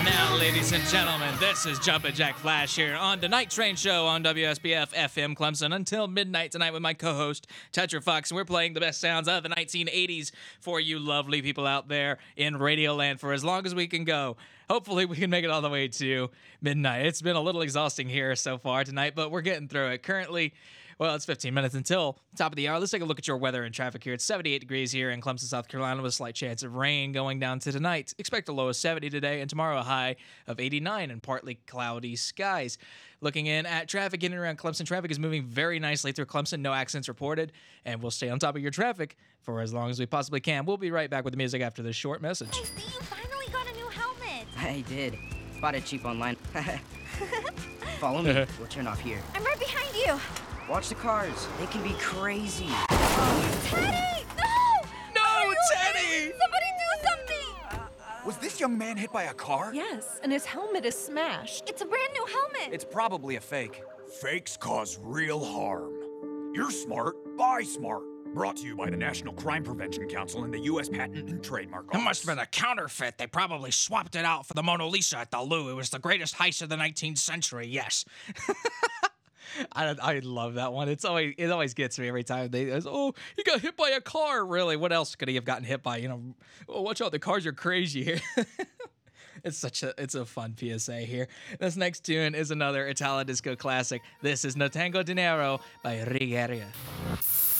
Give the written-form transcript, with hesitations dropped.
Now, ladies and gentlemen, this is Jumpin' Jack Flash here on the Night Train Show on WSBF FM Clemson until midnight tonight with my co-host Tetra Fox, and we're playing the best sounds of the 1980s for you lovely people out there in Radioland for as long as we can go. Hopefully, we can make it all the way to midnight. It's been a little exhausting here so far tonight, but we're getting through it. Currently, well, it's 15 minutes until top of the hour. Let's take a look at your weather and traffic here. It's 78 degrees here in Clemson, South Carolina, with a slight chance of rain going down to tonight. Expect a low of 70 today, and tomorrow a high of 89 and partly cloudy skies. Looking in at traffic in and around Clemson, traffic is moving very nicely through Clemson. No accidents reported, and we'll stay on top of your traffic for as long as we possibly can. We'll be right back with the music after this short message. I see you finally got a new helmet. I did. Bought it cheap online. Follow me. We'll turn off here. I'm right behind you. Watch the cars. They can be crazy. Teddy! No! No, Teddy! Somebody do something! Was this young man hit by a car? Yes, and his helmet is smashed. It's a brand new helmet. It's probably a fake. Fakes cause real harm. You're smart, buy smart. Brought to you by the National Crime Prevention Council and the U.S. Patent and Trademark Office. It must have been a counterfeit. They probably swapped it out for the Mona Lisa at the Louvre. It was the greatest heist of the 19th century, yes. I love that one. It always gets me every time they he got hit by a car. Really, what else could he have gotten hit by? Oh, watch out, the cars are crazy here. It's a fun PSA here. This next tune is another Italo disco classic. This is No Tango Dinero by Righeria.